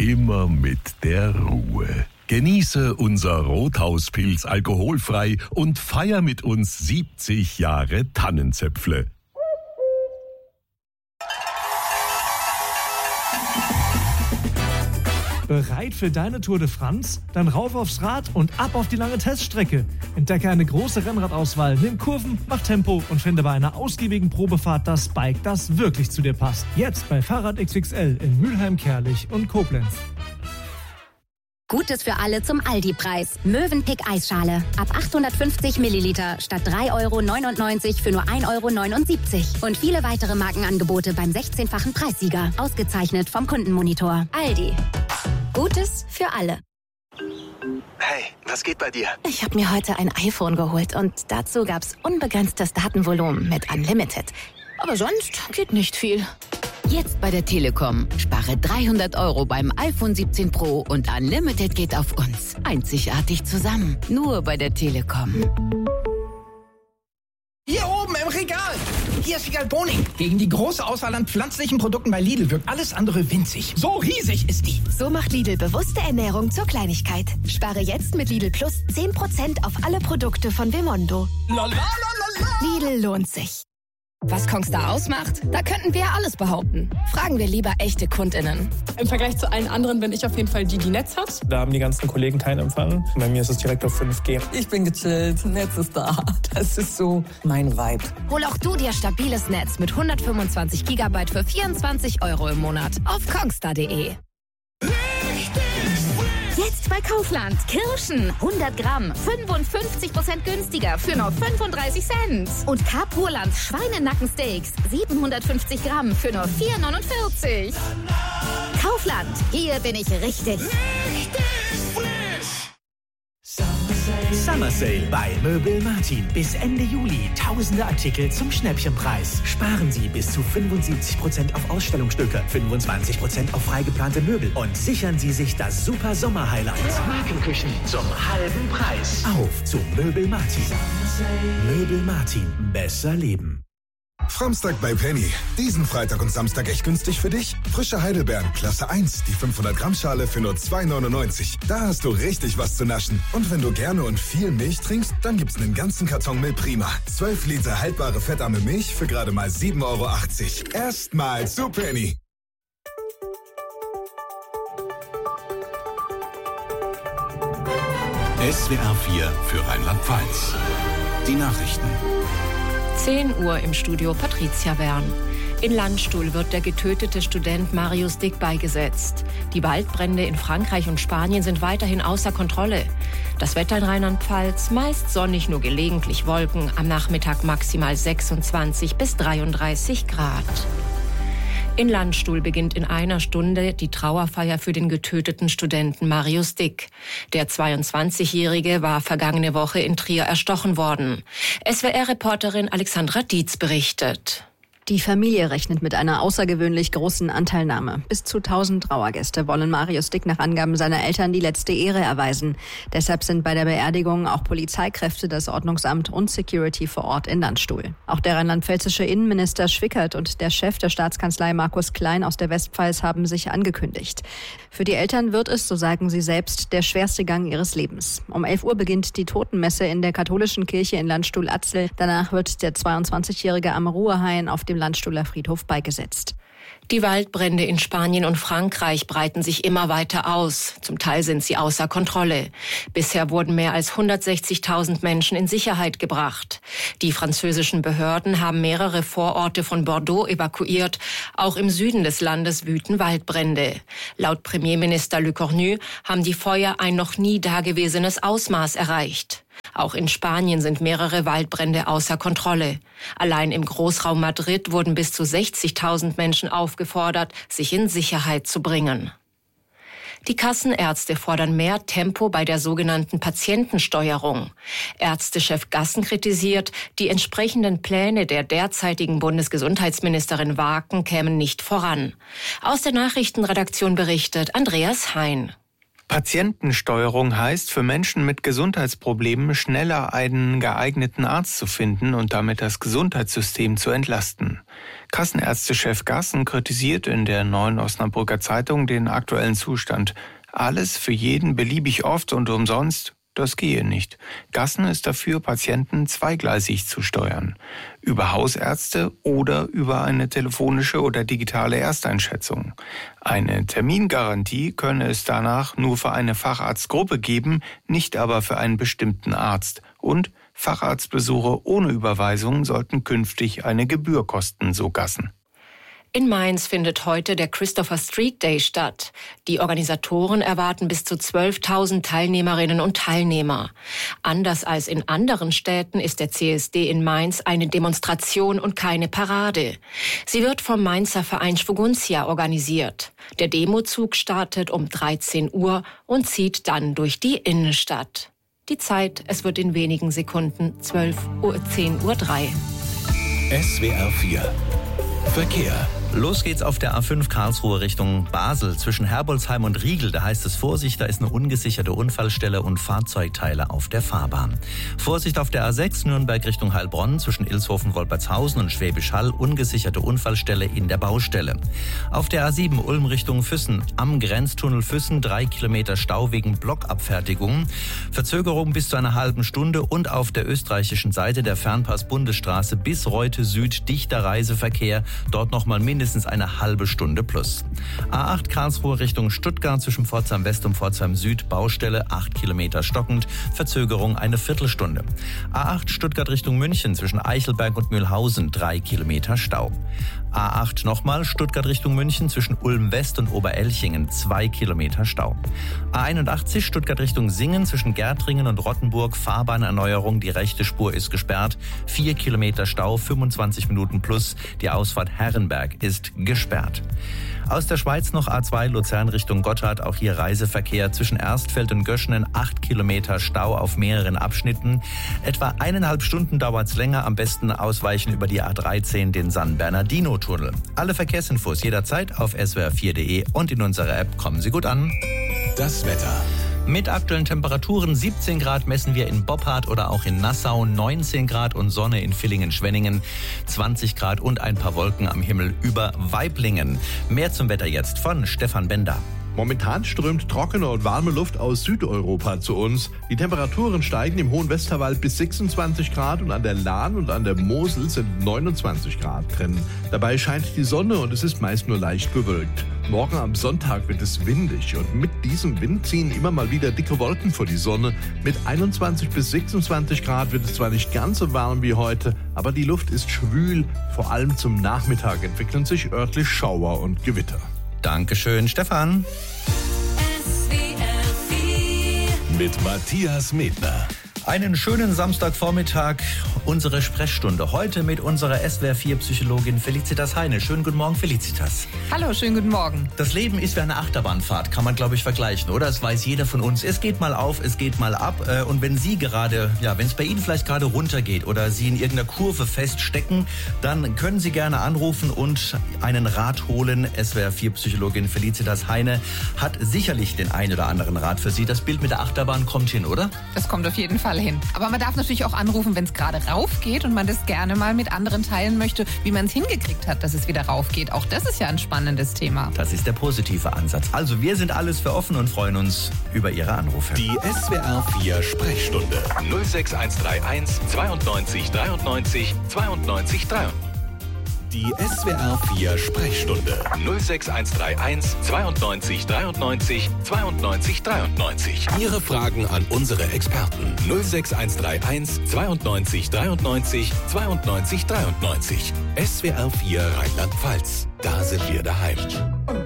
immer mit der Ruhe. Genieße unser Rothauspilz alkoholfrei und feier mit uns 70 Jahre Tannenzäpfle. Bereit für deine Tour de France? Dann rauf aufs Rad und ab auf die lange Teststrecke. Entdecke eine große Rennradauswahl, nimm Kurven, mach Tempo und finde bei einer ausgiebigen Probefahrt das Bike, das wirklich zu dir passt. Jetzt bei Fahrrad XXL in Mülheim, Kerlich und Koblenz. Gutes für alle zum Aldi-Preis. Mövenpick Eisschale. Ab 850 Milliliter statt 3,99 € für nur 1,79 €. Und viele weitere Markenangebote beim 16-fachen Preissieger. Ausgezeichnet vom Kundenmonitor. Aldi. Gutes für alle. Hey, was geht bei dir? Ich habe mir heute ein iPhone geholt und dazu gab's unbegrenztes Datenvolumen mit Unlimited. Aber sonst geht nicht viel. Jetzt bei der Telekom. Spare 300 € beim iPhone 17 Pro und Unlimited geht auf uns. Einzigartig zusammen. Nur bei der Telekom. Hier oben im Regal. Hier ist Regal Boning. Gegen die große Auswahl an pflanzlichen Produkten bei Lidl wirkt alles andere winzig. So riesig ist die. So macht Lidl bewusste Ernährung zur Kleinigkeit. Spare jetzt mit Lidl Plus 10% auf alle Produkte von Vimondo. Lidl lohnt sich. Was Kongstar ausmacht? Da könnten wir alles behaupten. Fragen wir lieber echte KundInnen. Im Vergleich zu allen anderen bin ich auf jeden Fall die Netz hat. Da haben die ganzen Kollegen keinen Empfang. Bei mir ist es direkt auf 5G. Ich bin gechillt, Netz ist da. Das ist so mein Vibe. Hol auch du dir stabiles Netz mit 125 GB für 24 € im Monat auf kongstar.de. Jetzt bei Kaufland. Kirschen 100 Gramm 55% günstiger für nur 35 Cent. Und Carpurland Schweinenackensteaks 750 Gramm für nur 4,49 €. Kaufland, hier bin ich richtig. Summer Sale bei Möbel Martin. Bis Ende Juli tausende Artikel zum Schnäppchenpreis. Sparen Sie bis zu 75% auf Ausstellungsstücke, 25% auf freigeplante Möbel und sichern Sie sich das super Sommer-Highlight. Markenküchen zum halben Preis. Auf zu Möbel Martin. Möbel Martin. Besser leben. Framstag bei Penny. Diesen Freitag und Samstag echt günstig für dich. Frische Heidelbeeren, Klasse 1, die 500-Gramm-Schale für nur 2,99 €. Da hast du richtig was zu naschen. Und wenn du gerne und viel Milch trinkst, dann gibt's einen ganzen Karton Milprima. 12 Liter haltbare fettarme Milch für gerade mal 7,80 €. Erstmal zu Penny. SWR 4 für Rheinland-Pfalz. Die Nachrichten. 10 Uhr im Studio Patricia Wern. In Landstuhl wird der getötete Student Marius Dick beigesetzt. Die Waldbrände in Frankreich und Spanien sind weiterhin außer Kontrolle. Das Wetter in Rheinland-Pfalz meist sonnig, nur gelegentlich Wolken. Am Nachmittag maximal 26 bis 33 Grad. In Landstuhl beginnt in einer Stunde die Trauerfeier für den getöteten Studenten Marius Dick. Der 22-Jährige war vergangene Woche in Trier erstochen worden. SWR-Reporterin Alexandra Dietz berichtet. Die Familie rechnet mit einer außergewöhnlich großen Anteilnahme. Bis zu 1000 Trauergäste wollen Marius Dick nach Angaben seiner Eltern die letzte Ehre erweisen. Deshalb sind bei der Beerdigung auch Polizeikräfte, das Ordnungsamt und Security vor Ort in Landstuhl. Auch der rheinland-pfälzische Innenminister Schwickert und der Chef der Staatskanzlei Markus Klein aus der Westpfalz haben sich angekündigt. Für die Eltern wird es, so sagen sie selbst, der schwerste Gang ihres Lebens. Um 11 Uhr beginnt die Totenmesse in der katholischen Kirche in Landstuhl-Atzel. Danach wird der 22-Jährige am Ruhehain auf dem Landstuhler Friedhof beigesetzt. Die Waldbrände in Spanien und Frankreich breiten sich immer weiter aus. Zum Teil sind sie außer Kontrolle. Bisher wurden mehr als 160.000 Menschen in Sicherheit gebracht. Die französischen Behörden haben mehrere Vororte von Bordeaux evakuiert. Auch im Süden des Landes wüten Waldbrände. Laut Premierminister Le Cornu haben die Feuer ein noch nie dagewesenes Ausmaß erreicht. Auch in Spanien sind mehrere Waldbrände außer Kontrolle. Allein im Großraum Madrid wurden bis zu 60.000 Menschen aufgefordert, sich in Sicherheit zu bringen. Die Kassenärzte fordern mehr Tempo bei der sogenannten Patientensteuerung. Ärztechef Gassen kritisiert, die entsprechenden Pläne der derzeitigen Bundesgesundheitsministerin Waken kämen nicht voran. Aus der Nachrichtenredaktion berichtet Andreas Hein. Patientensteuerung heißt, für Menschen mit Gesundheitsproblemen schneller einen geeigneten Arzt zu finden und damit das Gesundheitssystem zu entlasten. Kassenärztechef Gassen kritisiert in der Neuen Osnabrücker Zeitung den aktuellen Zustand. Alles für jeden beliebig oft und umsonst, das gehe nicht. Gassen ist dafür, Patienten zweigleisig zu steuern. Über Hausärzte oder über eine telefonische oder digitale Ersteinschätzung. Eine Termingarantie könne es danach nur für eine Facharztgruppe geben, nicht aber für einen bestimmten Arzt. Und Facharztbesuche ohne Überweisung sollten künftig eine Gebühr kosten, so Gassen. In Mainz findet heute der Christopher Street Day statt. Die Organisatoren erwarten bis zu 12.000 Teilnehmerinnen und Teilnehmer. Anders als in anderen Städten ist der CSD in Mainz eine Demonstration und keine Parade. Sie wird vom Mainzer Verein Schwuguntia organisiert. Der Demozug startet um 13 Uhr und zieht dann durch die Innenstadt. Die Zeit, es wird in wenigen Sekunden 10:03 Uhr. SWR 4 Verkehr. Los geht's auf der A5 Karlsruhe Richtung Basel. Zwischen Herbolzheim und Riegel, da heißt es Vorsicht, da ist eine ungesicherte Unfallstelle und Fahrzeugteile auf der Fahrbahn. Vorsicht auf der A6 Nürnberg Richtung Heilbronn, zwischen Ilshofen-Wolpertshausen und Schwäbisch Hall, ungesicherte Unfallstelle in der Baustelle. Auf der A7 Ulm Richtung Füssen, am Grenztunnel Füssen 3 Kilometer Stau wegen Blockabfertigung. Verzögerung bis zu einer halben Stunde und auf der österreichischen Seite der Fernpass-Bundesstraße bis Reute Süd dichter Reiseverkehr, dort nochmal mindestens eine halbe Stunde plus. A8 Karlsruhe Richtung Stuttgart zwischen Pforzheim West und Pforzheim Süd, Baustelle 8 Kilometer stockend, Verzögerung eine Viertelstunde. A8 Stuttgart Richtung München zwischen Eichelberg und Mühlhausen 3 Kilometer Stau. A8 nochmal Stuttgart Richtung München zwischen Ulm West und Oberelchingen 2 Kilometer Stau. A81 Stuttgart Richtung Singen zwischen Gärtringen und Rottenburg, Fahrbahnerneuerung, die rechte Spur ist gesperrt, 4 Kilometer Stau, 25 Minuten plus, die Ausfahrt Herrenberg ist gesperrt. Aus der Schweiz noch A2 Luzern Richtung Gotthard, auch hier Reiseverkehr zwischen Erstfeld und Göschenen, 8 Kilometer Stau auf mehreren Abschnitten. Etwa 1,5 Stunden dauert's länger, am besten ausweichen über die A13, den San Bernardino-Tunnel. Alle Verkehrsinfos jederzeit auf swr4.de und in unserer App. Kommen Sie gut an. Das Wetter. Mit aktuellen Temperaturen 17 Grad messen wir in Boppard oder auch in Nassau, 19 Grad und Sonne in Villingen-Schwenningen, 20 Grad und ein paar Wolken am Himmel über Waiblingen. Mehr zum Wetter jetzt von Stefan Bender. Momentan strömt trockene und warme Luft aus Südeuropa zu uns. Die Temperaturen steigen im Hohen Westerwald bis 26 Grad und an der Lahn und an der Mosel sind 29 Grad drin. Dabei scheint die Sonne und es ist meist nur leicht bewölkt. Morgen am Sonntag wird es windig und mit diesem Wind ziehen immer mal wieder dicke Wolken vor die Sonne. Mit 21 bis 26 Grad wird es zwar nicht ganz so warm wie heute, aber die Luft ist schwül. Vor allem zum Nachmittag entwickeln sich örtlich Schauer und Gewitter. Dankeschön, Stefan. Mit Matthias Medner. Einen schönen Samstagvormittag, unsere Sprechstunde. Heute mit unserer SWR4-Psychologin Felicitas Heine. Schönen guten Morgen, Felicitas. Hallo, schönen guten Morgen. Das Leben ist wie eine Achterbahnfahrt, kann man, glaube ich, vergleichen, oder? Das weiß jeder von uns. Es geht mal auf, es geht mal ab. Und wenn Sie gerade, wenn es bei Ihnen vielleicht gerade runtergeht oder Sie in irgendeiner Kurve feststecken, dann können Sie gerne anrufen und einen Rat holen. SWR4-Psychologin Felicitas Heine hat sicherlich den einen oder anderen Rat für Sie. Das Bild mit der Achterbahn kommt hin, oder? Das kommt auf jeden Fall hin. Aber man darf natürlich auch anrufen, wenn es gerade rauf geht und man das gerne mal mit anderen teilen möchte, wie man es hingekriegt hat, dass es wieder rauf geht. Auch das ist ja ein spannendes Thema. Das ist der positive Ansatz. Also wir sind alles für offen und freuen uns über Ihre Anrufe. Die SWR4 Sprechstunde 06131 92 93 92 93. Die SWR4 Sprechstunde 06131 92 93 92 93. Ihre Fragen an unsere Experten 06131 92 93 92 93. SWR4 Rheinland-Pfalz. Da sind wir daheim.